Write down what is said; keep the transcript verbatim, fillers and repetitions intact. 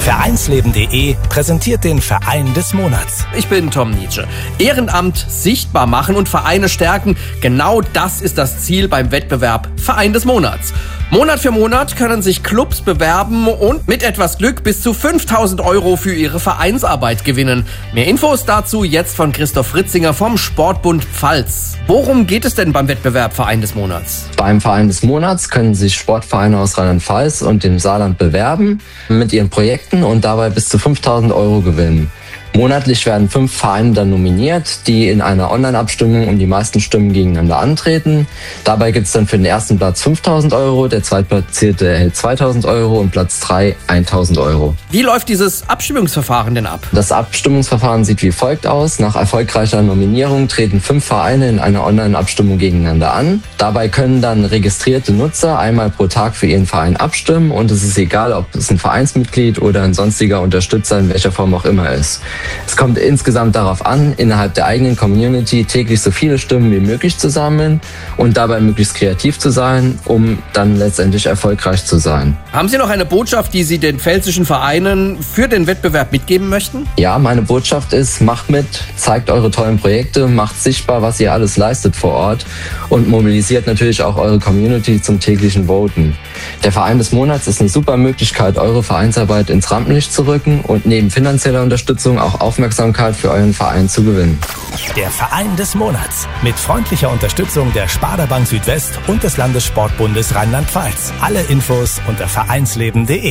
Vereinsleben punkt de präsentiert den Verein des Monats. Ich bin Tom Nietzsche. Ehrenamt sichtbar machen und Vereine stärken, genau das ist das Ziel beim Wettbewerb Verein des Monats. Monat für Monat können sich Clubs bewerben und mit etwas Glück bis zu fünftausend Euro für ihre Vereinsarbeit gewinnen. Mehr Infos dazu jetzt von Christoph Ritzinger vom Sportbund Pfalz. Worum geht es denn beim Wettbewerb Verein des Monats? Beim Verein des Monats können sich Sportvereine aus Rheinland-Pfalz und dem Saarland bewerben mit ihren Projekten und dabei bis zu fünftausend Euro gewinnen. Monatlich werden fünf Vereine dann nominiert, die in einer Online-Abstimmung um die meisten Stimmen gegeneinander antreten. Dabei gibt es dann für den ersten Platz fünftausend Euro, der Zweitplatzierte erhält zweitausend Euro und Platz drei tausend Euro. Wie läuft dieses Abstimmungsverfahren denn ab? Das Abstimmungsverfahren sieht wie folgt aus. Nach erfolgreicher Nominierung treten fünf Vereine in einer Online-Abstimmung gegeneinander an. Dabei können dann registrierte Nutzer einmal pro Tag für ihren Verein abstimmen und es ist egal, ob es ein Vereinsmitglied oder ein sonstiger Unterstützer in welcher Form auch immer ist. Es kommt insgesamt darauf an, innerhalb der eigenen Community täglich so viele Stimmen wie möglich zu sammeln und dabei möglichst kreativ zu sein, um dann letztendlich erfolgreich zu sein. Haben Sie noch eine Botschaft, die Sie den pfälzischen Vereinen für den Wettbewerb mitgeben möchten? Ja, meine Botschaft ist, macht mit, zeigt eure tollen Projekte, macht sichtbar, was ihr alles leistet vor Ort und mobilisiert natürlich auch eure Community zum täglichen Voten. Der Verein des Monats ist eine super Möglichkeit, eure Vereinsarbeit ins Rampenlicht zu rücken und neben finanzieller Unterstützung auch Aufmerksamkeit für euren Verein zu gewinnen. Der Verein des Monats mit freundlicher Unterstützung der Sparda Bank Südwest und des Landessportbundes Rheinland-Pfalz. Alle Infos unter vereinsleben punkt de.